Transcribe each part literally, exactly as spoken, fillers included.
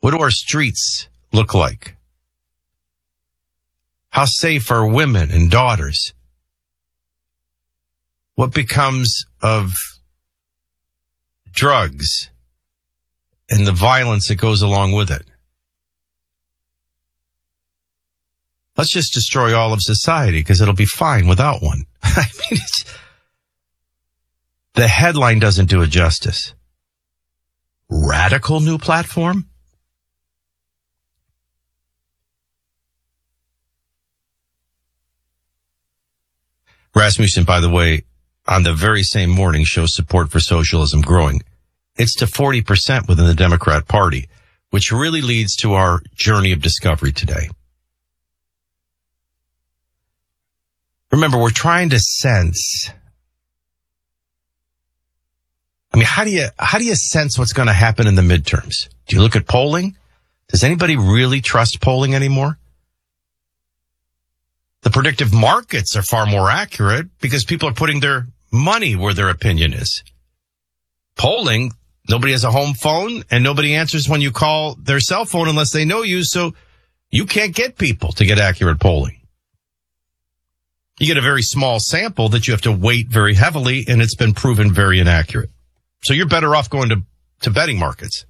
What do our streets look like? How safe are women and daughters? What becomes of drugs and the violence that goes along with it? Let's just destroy all of society because it'll be fine without one. I mean, it's, the headline doesn't do it justice. Radical new platform? Rasmussen, by the way, on the very same morning shows support for socialism growing. It's to forty percent within the Democrat Party, which really leads to our journey of discovery today. Remember, we're trying to sense. I mean, how do you, how do you sense what's going to happen in the midterms? Do you look at polling? Does anybody really trust polling anymore? The predictive markets are far more accurate because people are putting their money where their opinion is. Polling, nobody has a home phone and nobody answers when you call their cell phone unless they know you, so you can't get people to get accurate polling. You get a very small sample that you have to weight very heavily, and it's been proven very inaccurate. So you're better off going to, to betting markets.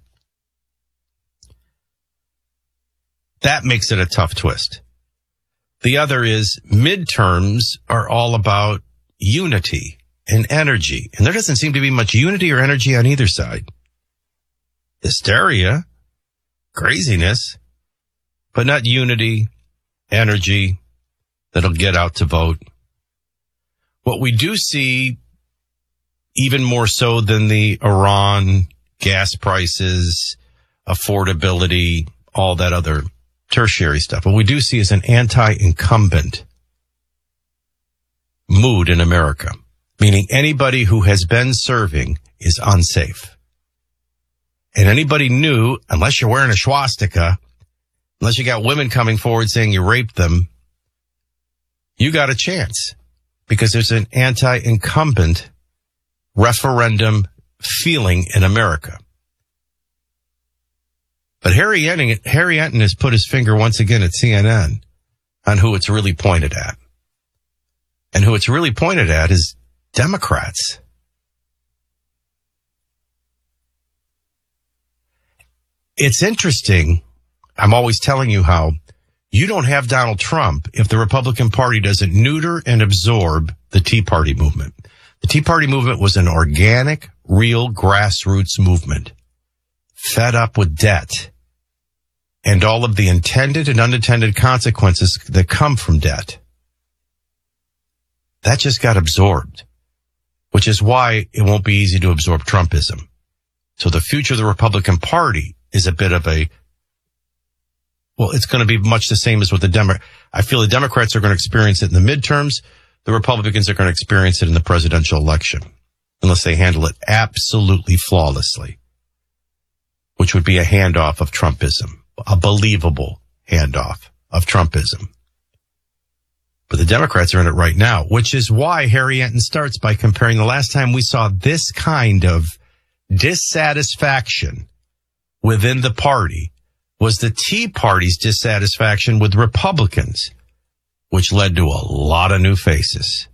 That makes it a tough twist. The other is midterms are all about unity and energy, and there doesn't seem to be much unity or energy on either side. Hysteria, craziness, but not unity, energy that'll get out to vote. What we do see, even more so than the Iran, gas prices, affordability, all that other tertiary stuff, what we do see is an anti-incumbent mood in America, meaning anybody who has been serving is unsafe. And anybody new, unless you're wearing a swastika, unless you got women coming forward saying you raped them, you got a chance because there's an anti-incumbent referendum feeling in America. But Harry Enton, Harry Enton has put his finger once again at C N N on who it's really pointed at. And who it's really pointed at is Democrats. It's interesting. I'm always telling you how you don't have Donald Trump if the Republican Party doesn't neuter and absorb the Tea Party movement. The Tea Party movement was an organic, real grassroots movement, fed up with debt and all of the intended and unintended consequences that come from debt. That just got absorbed, which is why it won't be easy to absorb Trumpism. So the future of the Republican Party is a bit of a, well, it's going to be much the same as what the Demo. I feel the Democrats are going to experience it in the midterms. The Republicans are going to experience it in the presidential election, unless they handle it absolutely flawlessly, which would be a handoff of Trumpism, a believable handoff of Trumpism. But the Democrats are in it right now, which is why Harry Enton starts by comparing the last time we saw this kind of dissatisfaction within the party was the Tea Party's dissatisfaction with Republicans, which led to a lot of new faces.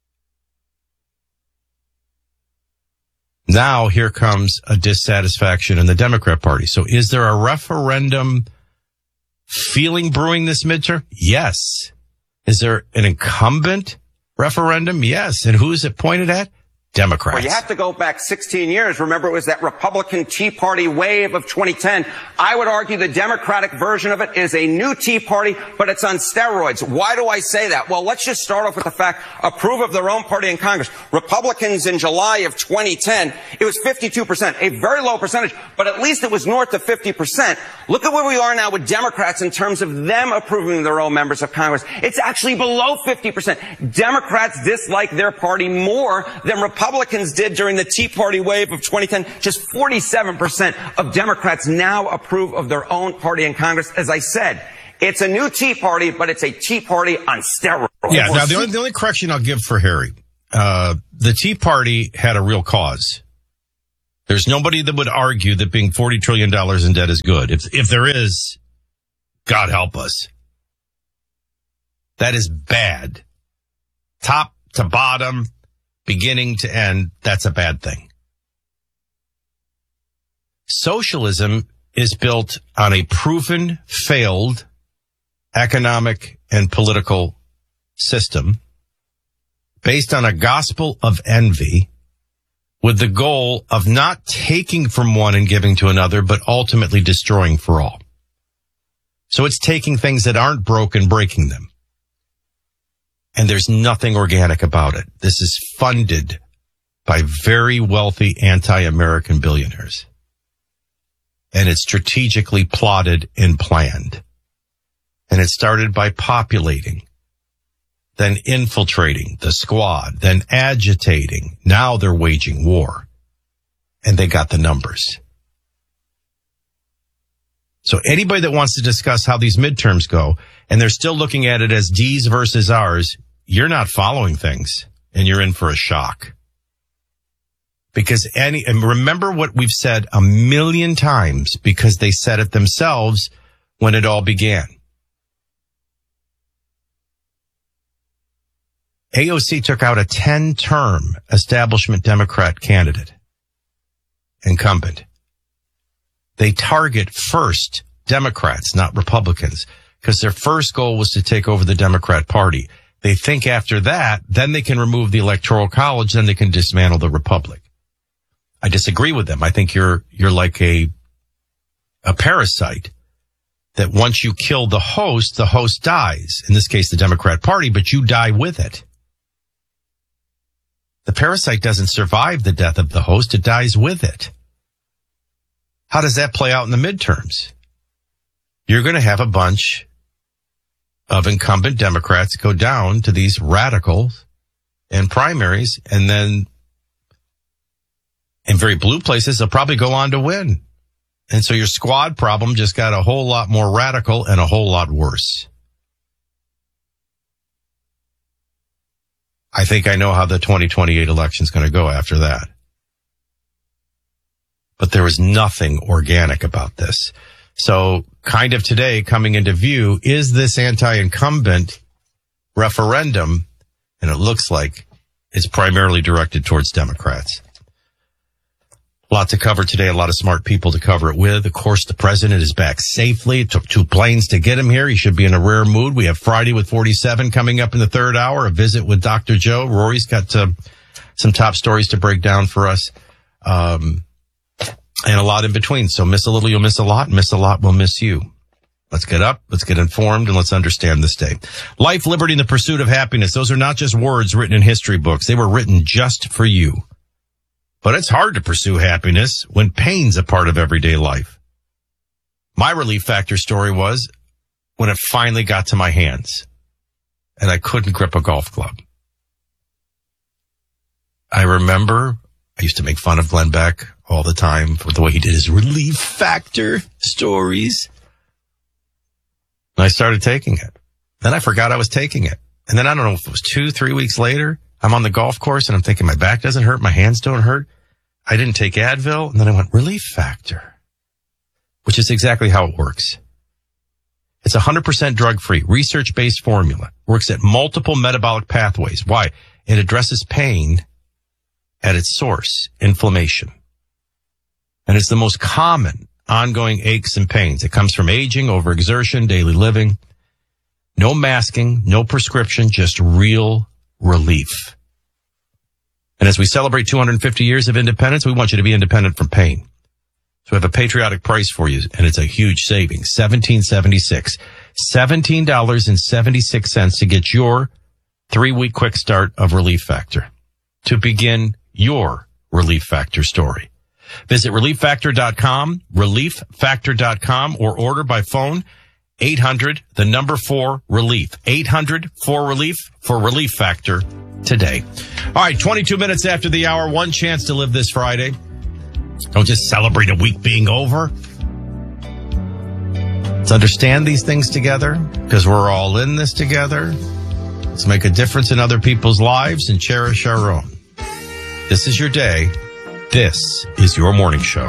Now here comes a dissatisfaction in the Democrat Party. So is there a referendum feeling brewing this midterm? Yes. Is there an incumbent referendum? Yes. And who is it pointed at? Democrats. Well, you have to go back sixteen years. Remember, it was that Republican Tea Party wave of twenty ten. I would argue the Democratic version of it is a new Tea Party, but it's on steroids. Why do I say that? Well, let's just start off with the fact, approve of their own party in Congress. Republicans in July of twenty ten, it was fifty-two percent, a very low percentage, but at least it was north of fifty percent. Look at where we are now with Democrats in terms of them approving of their own members of Congress. It's actually below fifty percent. Democrats dislike their party more than Republicans. Republicans did during the Tea Party wave of twenty ten. Just forty-seven percent of Democrats now approve of their own party in Congress. As I said, it's a new Tea Party, but it's a Tea Party on steroids. Yeah, now the only, the only correction I'll give for Harry, uh, the Tea Party had a real cause. There's nobody that would argue that being forty trillion dollars in debt is good. If, if there is, God help us. That is bad. Top to bottom, beginning to end, that's a bad thing. Socialism is built on a proven, failed economic and political system based on a gospel of envy with the goal of not taking from one and giving to another, but ultimately destroying for all. So it's taking things that aren't broke and breaking them. And there's nothing organic about it. This is funded by very wealthy anti-American billionaires. And it's strategically plotted and planned. And it started by populating, then infiltrating the squad, then agitating. Now they're waging war. And they got the numbers. So anybody that wants to discuss how these midterms go, and they're still looking at it as D's versus ours, you're not following things, and you're in for a shock. Because any, and remember what we've said a million times, because they said it themselves when it all began. A O C took out a ten-term establishment Democrat candidate, incumbent. They target first Democrats, not Republicans, because their first goal was to take over the Democrat Party. They think after that, then they can remove the Electoral College, then they can dismantle the Republic. I disagree with them. I think you're you're like a a parasite that once you kill the host, the host dies. In this case, the Democrat Party, but you die with it. The parasite doesn't survive the death of the host, it dies with it. How does that play out in the midterms? You're going to have a bunch of incumbent Democrats go down to these radicals in primaries, and then in very blue places, they'll probably go on to win. And so your squad problem just got a whole lot more radical and a whole lot worse. I think I know how the twenty twenty-eight election is going to go after that. But there is nothing organic about this. So kind of today coming into view, is this anti-incumbent referendum? And it looks like it's primarily directed towards Democrats. A lot to cover today, a lot of smart people to cover it with. Of course, the president is back safely. It took two planes to get him here. He should be in a rare mood. We have Friday with forty-seven coming up in the third hour, a visit with Doctor Joe. Rory's got uh, some top stories to break down for us. Um, and a lot in between. So miss a little, you'll miss a lot. Miss a lot, we'll miss you. Let's get up, let's get informed, and let's understand this day. Life, liberty, and the pursuit of happiness. Those are not just words written in history books. They were written just for you. But it's hard to pursue happiness when pain's a part of everyday life. My relief factor story was when it finally got to my hands and I couldn't grip a golf club. I remember I used to make fun of Glenn Beck all the time for the way he did his relief factor stories. And I started taking it. Then I forgot I was taking it. And then I don't know if it was two, three weeks later, I'm on the golf course and I'm thinking my back doesn't hurt, my hands don't hurt. I didn't take Advil, and then I went relief factor, which is exactly how it works. It's one hundred percent drug-free, research-based formula. Works at multiple metabolic pathways. Why? It addresses pain at its source, inflammation. And it's the most common ongoing aches and pains. It comes from aging, overexertion, daily living. No masking, no prescription, just real relief. And as we celebrate two hundred fifty years of independence, we want you to be independent from pain. So we have a patriotic price for you, and it's a huge savings, seventeen seventy-six, seventeen dollars and seventy-six cents to get your three-week quick start of Relief Factor, to begin your Relief Factor story. Visit relief factor dot com, relief factor dot com, or order by phone, eight hundred, the number four, relief, eight hundred, four relief, for Relief Factor today. All right, twenty-two minutes after the hour, one chance to live this Friday. Don't just celebrate a week being over. Let's understand these things together, because we're all in this together. Let's make a difference in other people's lives and cherish our own. This is your day This is your morning show.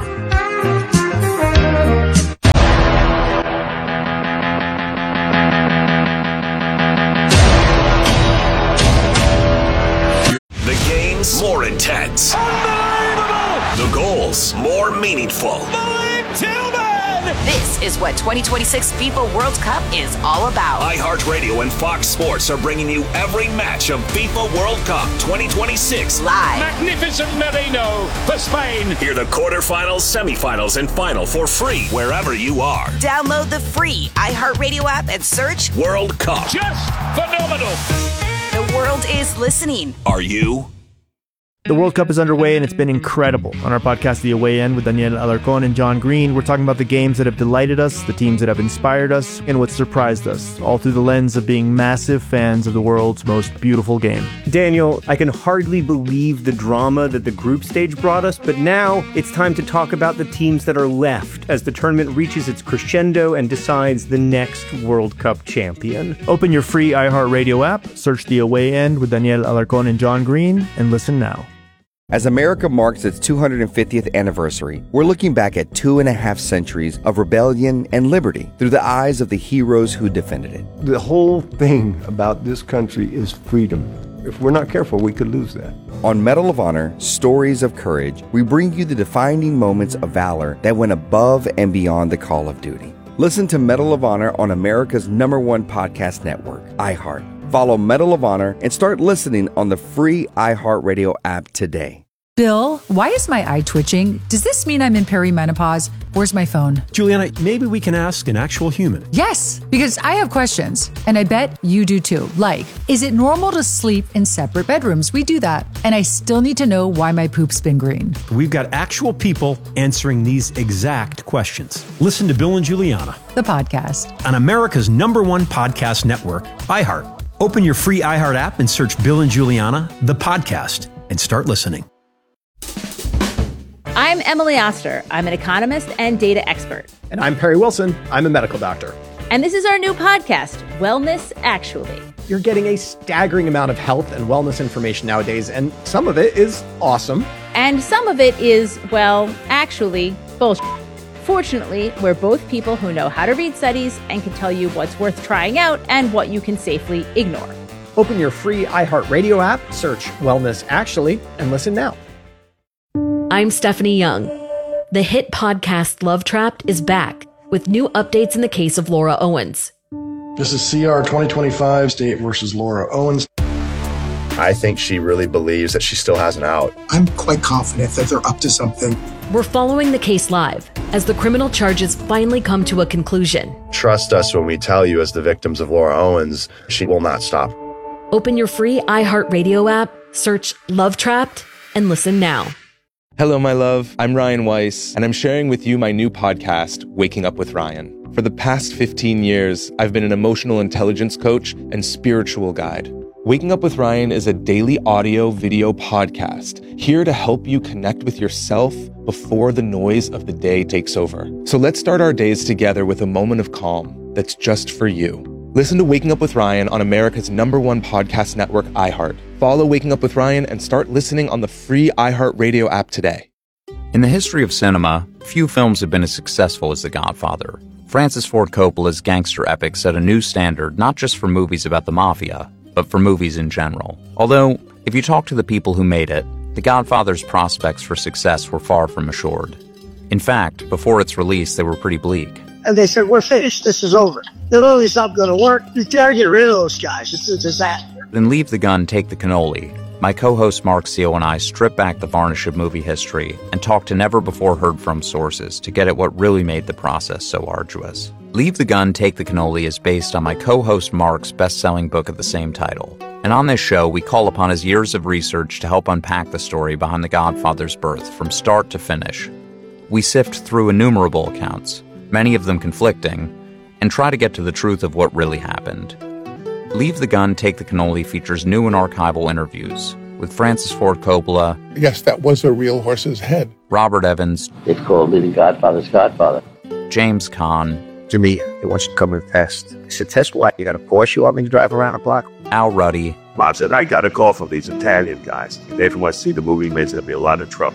The games more intense. Unbelievable! The goals more meaningful. Mike Tillman! This is what twenty twenty-six FIFA World Cup is all about. iHeartRadio and Fox Sports are bringing you every match of FIFA World Cup twenty twenty-six live. Magnificent Merino for Spain. Hear the quarterfinals, semifinals, and final for free wherever you are. Download the free iHeartRadio app and search World Cup. Just phenomenal. The world is listening. Are you? The World Cup is underway and it's been incredible. On our podcast, The Away End, with Daniel Alarcón and John Green, we're talking about the games that have delighted us, the teams that have inspired us, and what surprised us, all through the lens of being massive fans of the world's most beautiful game. Daniel, I can hardly believe the drama that the group stage brought us, but now it's time to talk about the teams that are left as the tournament reaches its crescendo and decides the next World Cup champion. Open your free iHeartRadio app, search The Away End with Daniel Alarcón and John Green, and listen now. As America marks its two hundred fiftieth anniversary, we're looking back at two and a half centuries of rebellion and liberty through the eyes of the heroes who defended it. The whole thing about this country is freedom. If we're not careful, we could lose that. On Medal of Honor, Stories of Courage, we bring you the defining moments of valor that went above and beyond the call of duty. Listen to Medal of Honor on America's number one podcast network, iHeart. Follow Medal of Honor and start listening on the free iHeartRadio app today. Bill, why is my eye twitching? Does this mean I'm in perimenopause? Where's my phone? Juliana, maybe we can ask an actual human. Yes, because I have questions, and I bet you do too. Like, is it normal to sleep in separate bedrooms? We do that. And I still need to know why my poop's been green. We've got actual people answering these exact questions. Listen to Bill and Juliana, the podcast, on America's number one podcast network, iHeart. Open your free iHeart app and search Bill and Juliana, the podcast, and start listening. I'm Emily Oster. I'm an economist and data expert. And I'm Perry Wilson. I'm a medical doctor. And this is our new podcast, Wellness Actually. You're getting a staggering amount of health and wellness information nowadays, and some of it is awesome. And some of it is, well, actually, bullshit. Fortunately, we're both people who know how to read studies and can tell you what's worth trying out and what you can safely ignore. Open your free iHeartRadio app, search Wellness Actually, and listen now. I'm Stephanie Young. The hit podcast Love Trapped is back with new updates in the case of Laura Owens. This is C R twenty twenty-five, State versus Laura Owens. I think she really believes that she still has an out. I'm quite confident that they're up to something. We're following the case live as the criminal charges finally come to a conclusion. Trust us when we tell you, as the victims of Laura Owens, she will not stop. Open your free iHeartRadio app, search Love Trapped, and listen now. Hello, my love. I'm Ryan Weiss, and I'm sharing with you my new podcast, Waking Up with Ryan. For the past fifteen years, I've been an emotional intelligence coach and spiritual guide. Waking Up with Ryan is a daily audio video podcast here to help you connect with yourself before the noise of the day takes over. So let's start our days together with a moment of calm that's just for you. Listen to Waking Up with Ryan on America's number one podcast network, iHeart. Follow Waking Up with Ryan and start listening on the free iHeartRadio app today. In the history of cinema, few films have been as successful as The Godfather. Francis Ford Coppola's gangster epic set a new standard not just for movies about the mafia, but for movies in general. Although, if you talk to the people who made it, The Godfather's prospects for success were far from assured. In fact, before its release, they were pretty bleak. And they said, we're finished, this is over. The movie's not going to work. You gotta get rid of those guys. It's a disaster. Then Leave the Gun, Take the Cannoli. My co-host Mark Seal and I strip back the varnish of movie history and talk to never-before-heard-from sources to get at what really made the process so arduous. Leave the Gun, Take the Cannoli is based on my co-host Mark's best-selling book of the same title. And on this show, we call upon his years of research to help unpack the story behind The Godfather's birth from start to finish. We sift through innumerable accounts, many of them conflicting, and try to get to the truth of what really happened. Leave the Gun, Take the Cannoli features new and archival interviews with Francis Ford Coppola. Yes, that was a real horse's head. Robert Evans. It's called The Godfather's Godfather. James Caan. To me, they want you to come and test. I said, test what? You got a Porsche you want me to drive around the block? Al Ruddy. Mom said, I got a call from these Italian guys. They want to see the movie, means there'll be a lot of trouble.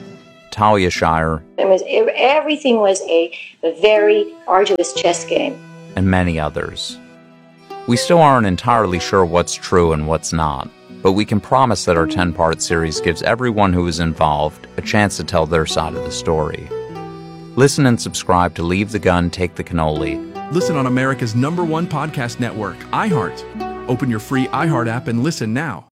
Talia Shire, It was everything was a, a very arduous chess game. and many others. We still aren't entirely sure what's true and what's not, but we can promise that our ten-part series gives everyone who is involved a chance to tell their side of the story. Listen and subscribe to Leave the Gun, Take the Cannoli. Listen on America's number one podcast network, iHeart. Open your free iHeart app and listen now.